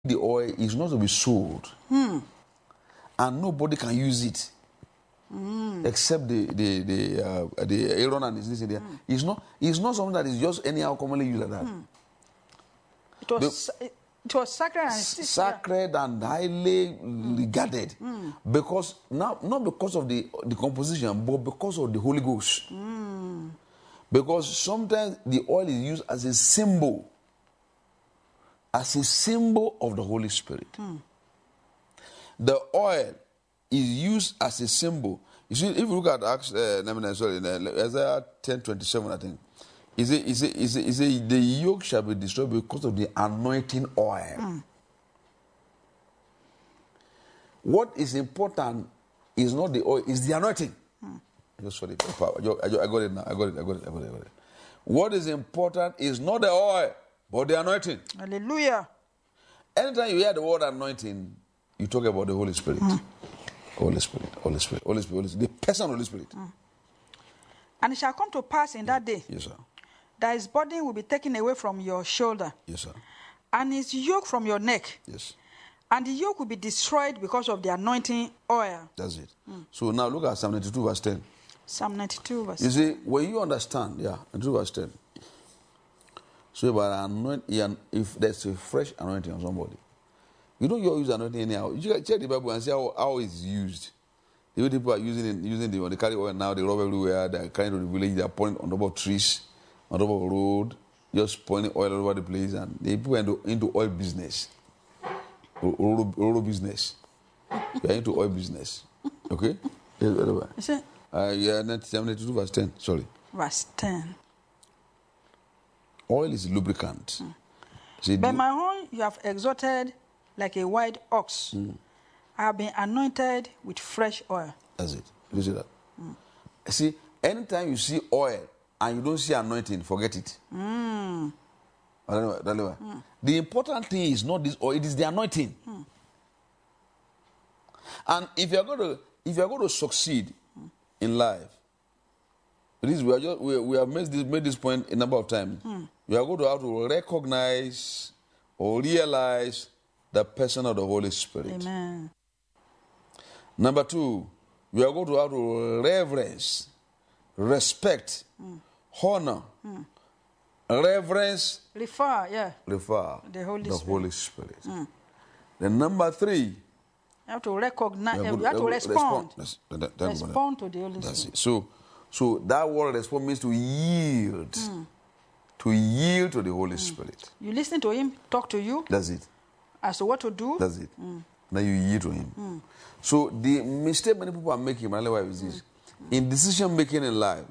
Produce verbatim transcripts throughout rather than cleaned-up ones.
the oil is not to be sold, Hmm. and nobody can use it Mm. except the the the uh, the Aaron and his this there. Mm. It's not it's not something that is just anyhow commonly used like that. Mm. It was The- it, it was sacred and still- Sacred and highly regarded, Mm. because now not because of the the composition, but because of the Holy Ghost. Mm. Because sometimes the oil is used as a symbol, as a symbol of the Holy Spirit. Mm. The oil is used as a symbol. You see, if you look at Acts, uh, no, no, sorry, uh, Isaiah ten twenty-seven, I think, is it, is it, is it, is it, the yoke shall be destroyed because of the anointing oil. Mm. What is important is not the oil, it's the anointing. Mm. Just sorry, I got I got it now. I got it. I got it. I got it. I got it. What is important is not the oil, but the anointing. Hallelujah. Anytime you hear the word anointing, you talk about the Holy Spirit. Mm. Holy Spirit, Holy Spirit, Holy Spirit, Holy Spirit, the person of the Holy Spirit. Mm. And it shall come to pass in that day Yes, sir. that his burden will be taken away from your shoulder, Yes, sir. and his yoke from your neck. Yes, And the yoke will be destroyed because of the anointing oil. that's it. So now look at Psalm ninety-two, verse ten. Psalm ninety-two, verse You see, when you understand, yeah, ninety-two, verse ten. So about anoint, if there's a fresh anointing on somebody, you don't use anointing anyhow. You check the Bible and see how, how it's used. The way people are using it, using the when they carry oil now, they rub everywhere. They're carrying to the village. They're pouring on top of trees, on top of road, just pouring oil all over the place, and they people into, into oil business, oil, oil business. You're into oil business, okay? Yes, whatever. You see, Uh, yeah, ninety-two, verse ten. Sorry. verse ten. Oil is lubricant. See, But the- my horn you have exalted like a white ox. I have been anointed with fresh oil. That's it. You see that? See, anytime you see oil and you don't see anointing, forget it. Mm. I don't know, I don't know. The important thing is not this oil; it is the anointing. And if you are going to, if you are going to succeed in life, this we are just we, we have made this made this point a number of times. You are going to have to recognize or realize the person of the Holy Spirit. Amen. Number two, you are going to have to reverence, respect, honor, reverence, Refer, yeah. refer The Holy the Spirit. Holy Spirit. Then number three, You have to recognize, you you are have going to to respond. Yes, that- that- that- Respond to the Holy That's Spirit. it. So, so that word respond means to yield, to yield to the Holy Spirit. You listen to him, talk to you That's it. as to what to do. That's it. Then you yield to him. So the mistake many people are making, my wife, is this: in decision making in life,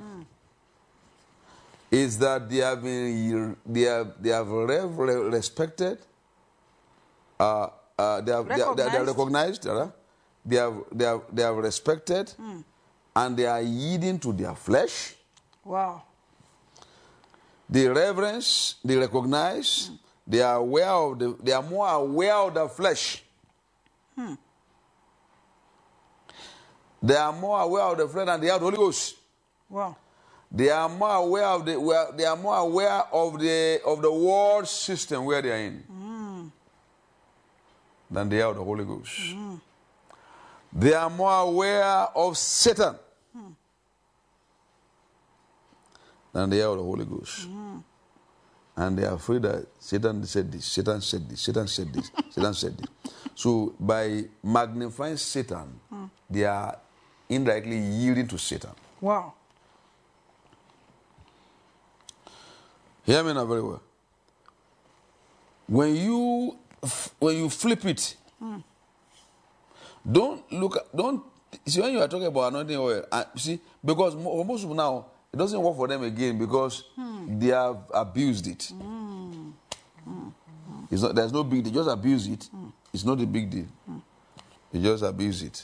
is that they have been they have they have rev- re- respected, uh, uh, they have they have, they have recognized, uh, they have they have they have respected, and they are yielding to their flesh. Wow. They reverence, they recognize, they are aware of the, they are more aware of the flesh. They are more aware of the flesh than they are the Holy Ghost. Wow. They are more aware of the well, they are more aware of the of the world system where they are in than they are of the Holy Ghost. They are more aware of Satan than they are of the Holy Ghost. And they are afraid that Satan said this, Satan said this, Satan said this, Satan said this. So by magnifying Satan, they are indirectly yielding to Satan. Wow. Hear me now very well. When you when you flip it, don't look at, don't see when you are talking about anointing oil. Uh, see, because mo- for most people now it doesn't work for them again because they have abused it. It's not, there's no big deal. Just abuse it. It's not a big deal. You just abuse it.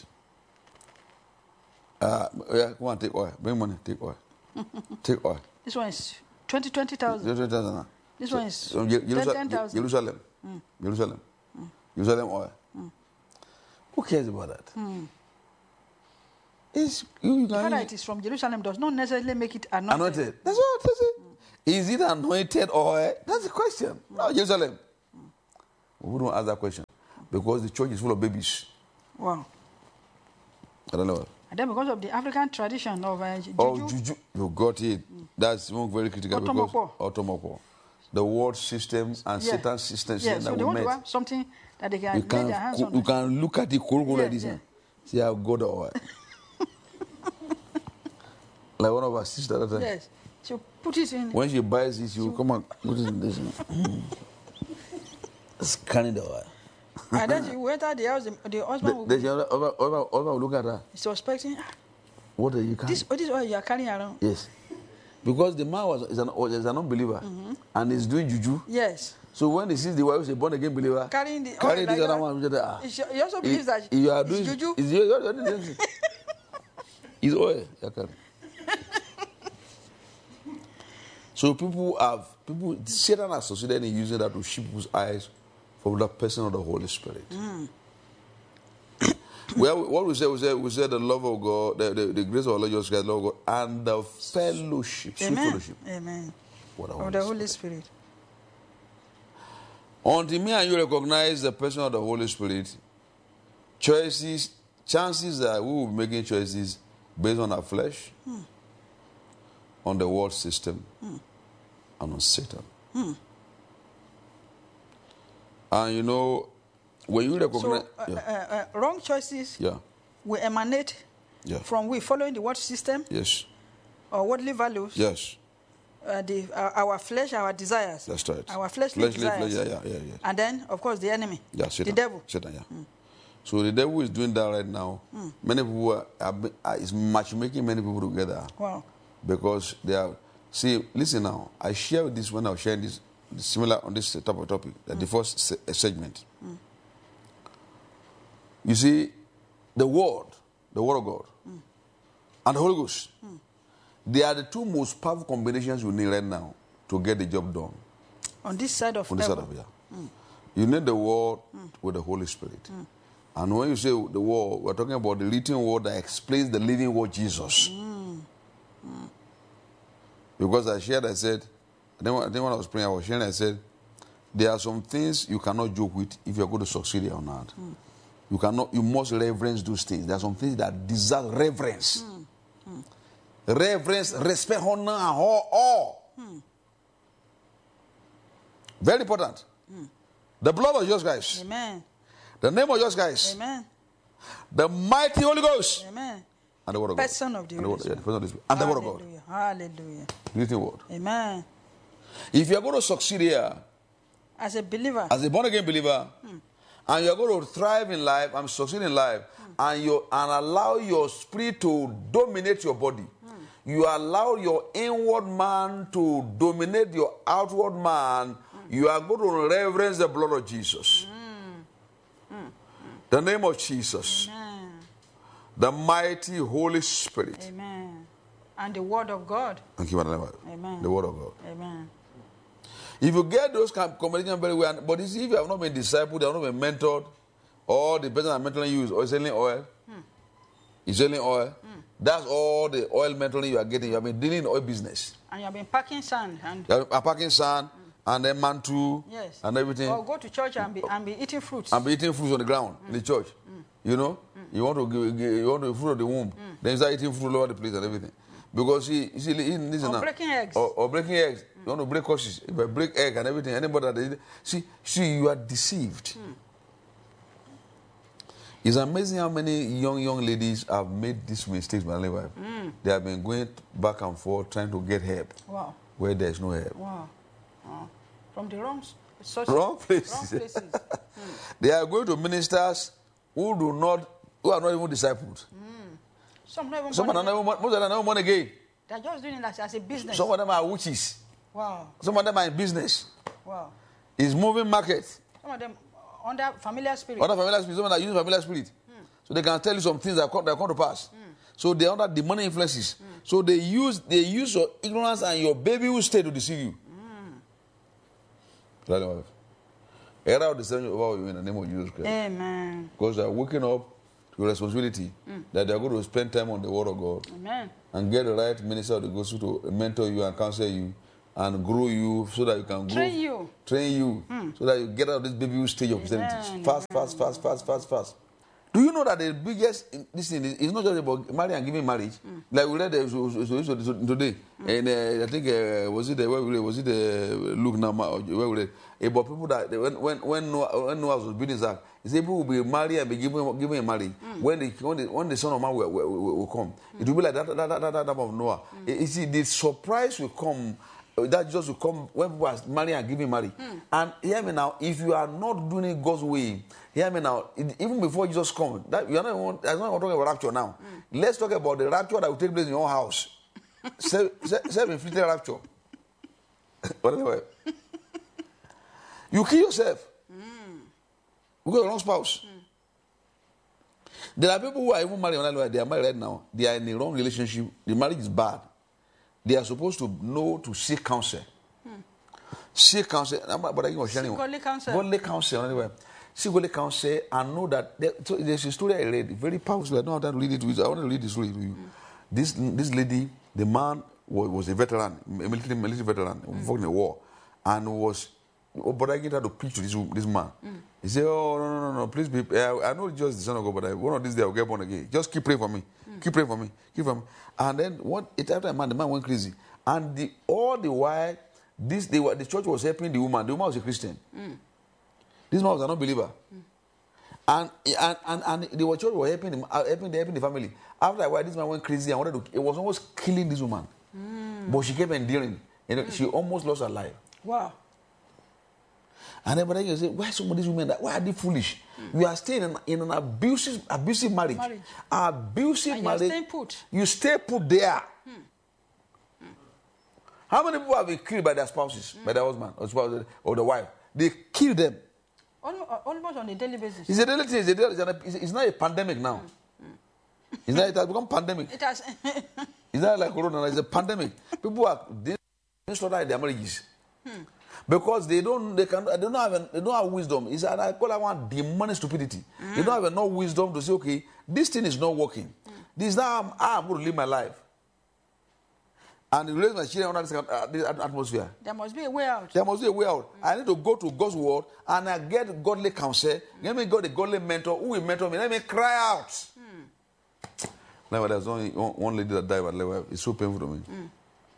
Uh, yeah, come on, take oil. Bring money, take oil. Take oil. This one is twenty, twenty thousand. twenty thousand. This one is So, Je- Jerusa- ten thousand. Jerusalem. Jerusalem. Jerusalem oil. Who cares about that? It's, you, you The can fact that use it is from Jerusalem does not necessarily make it anointed. anointed. That's what. That's it. Is it anointed oil? That's the question. No, Jerusalem. We wouldn't ask that question because the church is full of babies. Wow. I don't know. And then because of the African tradition of uh, juju. Oh, juju. You got it. Mm. That's very critical. Otomopo. Because Otomopo. The world system and yeah. Satan's system yeah, that so we they want met. to have something that they can You lay can, their hands you on. You can look at the Kuru yeah, like this. yeah. See how God or like one of our sisters that time. Yes. She'll put it in. When she buys it, she will come and put it in this. Scanning the oil. And then she went out the house, the, the husband will There's another over, over, over, look at her. suspecting, What are you carrying? this, oh, this oil you are carrying around. Yes. Because the man was is an, is an unbeliever Mm-hmm. and is doing juju. Yes. So when he sees the wife, is a born again believer, Carrying the carry oil this like other that. one. He, ah, He, he also believes he, that you are it's doing juju. It's, you are doing it's oil. You carry. So people have people Satan has succeeded in using that to shift people's eyes from the person of the Holy Spirit. Mm. Well, what we say, we say, we say the love of God, the, the, the grace of our Lord Jesus Christ, the love of God, and the fellowship, sweet Amen. fellowship. Amen. What Of the Holy Spirit. Until me and you recognize the person of the Holy Spirit, choices, chances that we will be making choices based on our flesh, Hmm. on the world system, Hmm. and on Satan. Hmm. And you know, when you recognize, So, uh, yeah, uh, uh, wrong choices yeah, will emanate yeah, from we following the world system yes, or worldly values, yes, uh, the, uh, our flesh, our desires. that's right. Our fleshly, Fleshly, desires. flesh, yeah, yeah, yeah, yeah. And then, of course, the enemy, Yeah, Satan. the devil. Satan, yeah. So the devil is doing that right now. Many people are, are, are is matchmaking many people together Wow. because they are. See, listen now. I share this when I was sharing this similar on this type of topic. That the first se- segment. You see, the word, the word of God, and the Holy Ghost. They are the two most powerful combinations you need right now to get the job done. On this side of On this side heaven. of yeah. You need the word with the Holy Spirit. And when you say the word, we're talking about the written word that explains the living word Jesus. Because I shared, I said, I think, I think when I was praying, I was sharing, I said, there are some things you cannot joke with if you're going to succeed here or not. You cannot, you must reverence those things. There are some things that deserve reverence. Reverence, respect, honor, and awe. Very important. The blood of Jesus Christ. Amen. The name of Jesus Christ. Amen. The mighty Holy Ghost. Amen. And the word of God. Person of the And the Holy word, yeah, Spirit. the person of the Spirit. And the word of God. Hallelujah. Hallelujah. Written word. Amen. If you're going to succeed here As a believer, as a born again believer, and you're going to thrive in life and succeed in life, and you and allow your spirit to dominate your body, you allow your inward man to dominate your outward man, you are going to reverence the blood of Jesus. The name of Jesus. Amen. The mighty Holy Spirit. Amen. And the word of God. Thank you, Madam. Amen. The word of God. Amen. If you get those kind of combinations very well, but you see, if you have not been discipled, you have not been mentored, or the person that mentoring you is oil selling oil, Hmm. is selling oil, that's all the oil mentoring you are getting. You have been dealing in oil business. And you have been packing sand and You are packing sand, and then mantle, yes, and everything, or go to church and be and be eating fruits. and be eating fruits on the ground in the church. You know, you want to give, give, you want the fruit of the womb, then you start eating fruit all over the place and everything. Because see, you see, listen Or now. breaking eggs. Or, or breaking eggs. You want to break horses. If I break egg and everything, anybody that see, see, you are deceived. It's amazing how many young young ladies have made these mistakes, my wife. Mm. They have been going back and forth trying to get help Wow. where there is no help. Wow. Wow. From the wrong sources. Wrong places. Wrong places. They are going to ministers who do not, who are not even discipled. Some not even Some born are not again. even, most of them are not born again. They're just doing it as, as a business. Some of them are witches. Wow. Some of them are in business. Wow. It's moving market. Some of them under familiar spirit. Other familiar spirit, some that use familiar spirit. So they can tell you some things that come, that come to pass. So they are under demonic influences. So they use they use your ignorance and your babyhood state to deceive you. Right, my wife? Era of deception over you in the name of Jesus Christ. Amen. Because they are waking up to responsibility that they are going to spend time on the Word of God Amen. and get the right minister of the gospel to mentor you and counsel you and grow you so that you can grow. Train you. Train you. Mm. So that you get out of this baby stage of Christianity. Amen. Fast, fast, fast, fast, fast, fast. Do you know that the biggest, this thing is not just about marrying and giving marriage? Mm. Like we read uh, so, so, so, so, so, today, mm. and uh, I think, uh, was it, uh, where we read, was it uh, Luke now, where we read, about people that, when, when, when, Noah, when Noah was building his ark, he said people will be married and be given, given in marriage. Mm. When, the, when, the, when the son of man will, will, will, will come, mm. it will be like that, that, that, that, that type of Noah. Mm. You see, the surprise will come, that just will come when people are marrying and giving marriage. Mm. And hear me now, if you are not doing it God's way, hear me now, it, even before Jesus comes, that you are not even, I'm not talking about rapture now. Mm. Let's talk about the rapture that will take place in your house. Self-inflicted rapture. Whatever. You kill yourself. Mm. Because you're wrong spouse. Mm. There are people who are even married, they are married right now. They are in a wrong relationship. The marriage is bad. They are supposed to know to seek counsel. Hmm. Seek counsel. But I was sharing godly counsel. Godly counsel. Anyway, seek godly counsel and know that there, so there's a story I read, very powerful. I don't have time to read it to you. I want to read the story to you. Hmm. This this lady, the man was, was a veteran, a military military veteran, hmm. fought in the war, and was. But I get her to preach to this this man. Mm. He said, "Oh no no no no, please be. Uh, I know just the son of God, but I, one of these days I'll get born again. Just keep praying for me. Mm. Keep praying for me. Keep praying for me." And then what? It after a man, the man went crazy, and the, all the while, this they were, the church was helping the woman. The woman was a Christian. Mm. This man was a non-believer, mm. and and and and the church was helping him, uh, helping the helping the family. After a while, this man went crazy and wanted to. It was almost killing this woman, mm. but she kept enduring. You know, mm. she almost lost her life. Wow. And everybody can say, why some of these women, that, why are they foolish? Mm. You are staying in, in an abusive abusive marriage. marriage. Abusive and marriage. You stay put. You stay put there. Mm. Mm. How many people have been killed by their spouses, mm. by their husband or spouse or the wife? They kill them. Almost on a daily basis. It's a daily thing. It's, a daily, it's not a pandemic now. Mm. Mm. It's not, it has become pandemic. It has. It's not like corona. It's a pandemic. People are they slaughter their marriages. Mm. Because they don't, they can, they don't have, they don't have wisdom. It's, I call that one demonic stupidity. Mm. They don't have enough wisdom to say, okay, this thing is not working. Mm. This is how I'm, how I'm going to live my life. And raise my children under this, uh, this atmosphere. There must be a way out. There must be a way out. Mm. I need to go to God's word and I get godly counsel. Mm. Let me go to the godly mentor who will mentor me. Let me cry out. Mm. Now, there's only one, one lady that died, but it's so painful to me. Mm.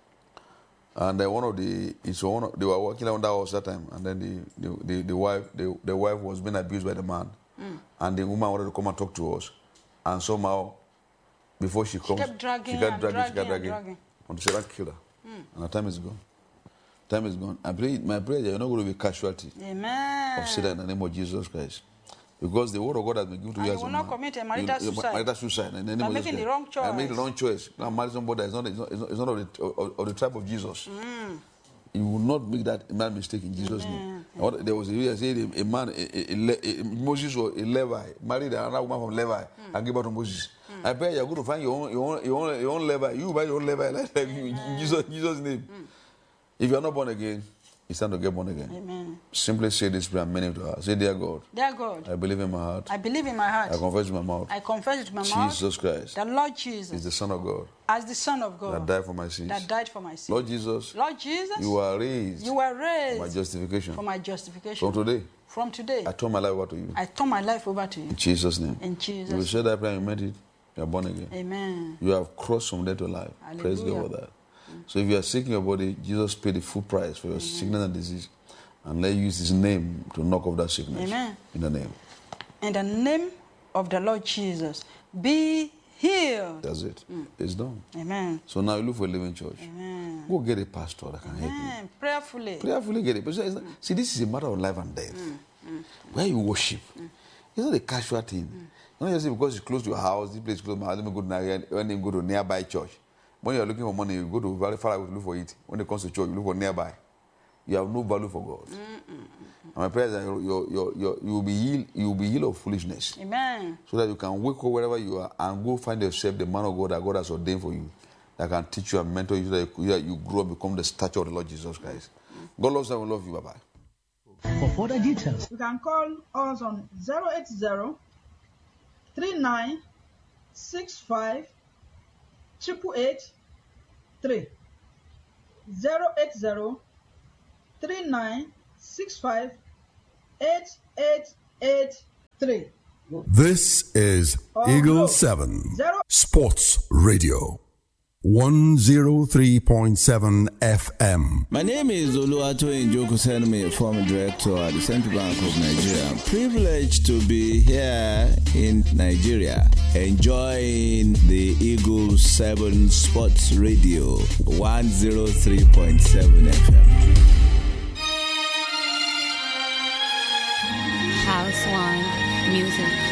And then one of the, it's one of, they were working on that house that time, and then the the, the, the wife the, the wife was being abused by the man, mm. and the woman wanted to come and talk to us, and somehow, before she comes, she kept dragging, she kept dragging, dragging, she kept dragging, dragging. and she said, "Kill her," mm. and her time is gone. Time is gone. I pray, my prayer, you're not going to be casualty Amen. of sin in the name of Jesus Christ. Because the word of God has been given to and you as as a man. You will not commit a marital you, suicide. Marital suicide. In the name By of making Jesus the wrong choice. I make the wrong choice. Now marry somebody that is not, is not, is not, is not of, the, of, of the tribe of Jesus. Mm. You will not make that man mistake in Jesus' Amen. Name. There was a, I said, a, a man, a, a, a, Moses was a Levi, married another woman from Levi, mm. and gave birth to Moses. Mm. I pray you're going to find your own, your own, your own, your own Levi. You buy your own Levi like, like you, in Jesus, Jesus' name. Mm. If you're not born again, it's time to get born again. Amen. Simply say this prayer, meaning to her. Say, dear God. Dear God. I believe in my heart. I believe in my heart. I confess with my mouth. I confess with my mouth. Jesus Christ. The Lord Jesus. Is the Son of God. As the Son of God. That died for my sins. That died for my sins. Lord Jesus. Lord Jesus. You are raised. You were raised. For my justification. For my justification. From today. From today. I turn my life over to you. I turn my life over to you. In Jesus' name. In Jesus' name. You will say that prayer and you meant it. You are born again. Amen. You have crossed from death to life. Hallelujah. Praise God for that. Mm. So if you are sick in your body, Jesus paid the full price for your Amen. Sickness and disease. And let you use his name to knock off that sickness. Amen. In the name. In the name of the Lord Jesus, be healed. That's it. Mm. It's done. Amen. So now you look for a living church. Amen. Go get a pastor that can Amen. help you. Prayerfully. Prayerfully get it. But mm. see, this is a matter of life and death. Mm. Mm. Where you worship. Mm. It's not a casual thing. Mm. You don't just say because it's close to your house, this place is close to my house, let me go to, when you go to nearby church. When you're looking for money, you go to very far away to look for it. When it comes to church, you look for nearby. You have no value for God. Mm, mm, mm. And my prayer is that you're, you're, you're, you're, you will be healed. You will be healed of foolishness. Amen. So that you can wake up wherever you are and go find yourself the man of God that God has ordained for you, that can teach you and mentor you, so that you, that you grow and become the stature of the Lord Jesus Christ. Mm. God loves you and love you. Bye bye. For further details, you can call us on zero eight zero, three nine, six five, eight eight eight three. zero eight zero, three nine six five, eight eight eight three. This is Oh, Eagle no. seven Zero- Sports Radio, one oh three point seven F M. My name is Oluwatoyin Jokusenmi, former director at the Central Bank of Nigeria. I'm privileged to be here in Nigeria, enjoying the Eagle seven Sports Radio, one oh three point seven F M. House One Music.